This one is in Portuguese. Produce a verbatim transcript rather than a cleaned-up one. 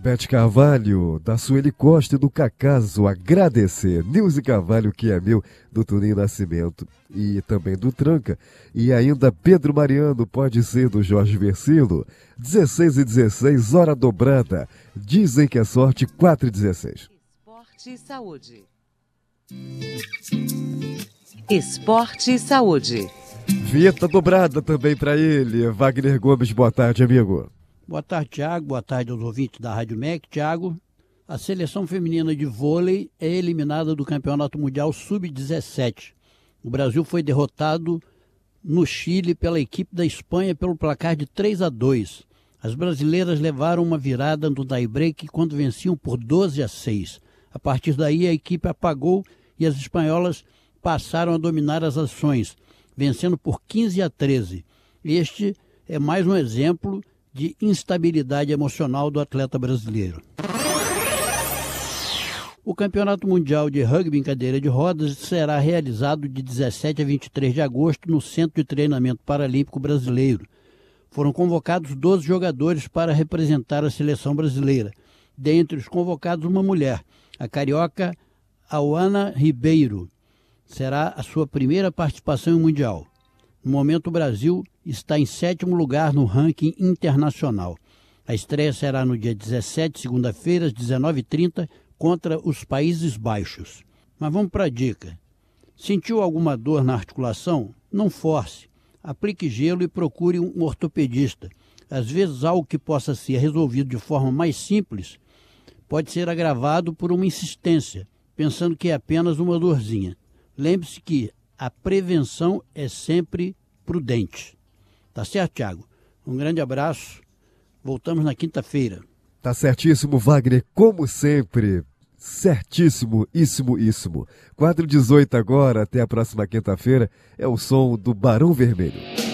Bete Carvalho, da Sueli Costa e do Cacaso, agradecer. Nilce Carvalho, que é meu, do Toninho Nascimento e também do Tranca. E ainda Pedro Mariano, pode ser do Jorge Versilo. dezesseis e dezesseis, hora dobrada. Dizem que é sorte, quatro e dezesseis. Esporte e saúde. Esporte e saúde. Vinheta dobrada também para ele. Wagner Gomes, boa tarde, amigo. Boa tarde, Tiago. Boa tarde aos ouvintes da Rádio M E C. Tiago, a seleção feminina de vôlei é eliminada do Campeonato Mundial sub dezessete. O Brasil foi derrotado no Chile pela equipe da Espanha pelo placar de três a dois. As brasileiras levaram uma virada no tie-break quando venciam por doze a seis. A partir daí, a equipe apagou e as espanholas passaram a dominar as ações, vencendo por quinze a treze. Este é mais um exemplo de instabilidade emocional do atleta brasileiro. O Campeonato Mundial de Rugby em Cadeira de Rodas será realizado de dezessete a vinte e três de agosto no Centro de Treinamento Paralímpico Brasileiro. Foram convocados doze jogadores para representar a seleção brasileira. Dentre os convocados, uma mulher, a carioca Auana Ribeiro. Será a sua primeira participação em Mundial. No momento, o Brasil está em sétimo lugar no ranking internacional. A estreia será no dia dezessete, segunda-feira, às dezenove e trinta, contra os Países Baixos. Mas vamos para a dica. Sentiu alguma dor na articulação? Não force. Aplique gelo e procure um ortopedista. Às vezes, algo que possa ser resolvido de forma mais simples pode ser agravado por uma insistência, pensando que é apenas uma dorzinha. Lembre-se que a prevenção é sempre prudente. Tá certo, Thiago? Um grande abraço. Voltamos na quinta-feira. Tá certíssimo, Wagner, como sempre. Certíssimo, íssimo, íssimo. quatro e dezoito agora, até a próxima quinta-feira. É o som do Barão Vermelho.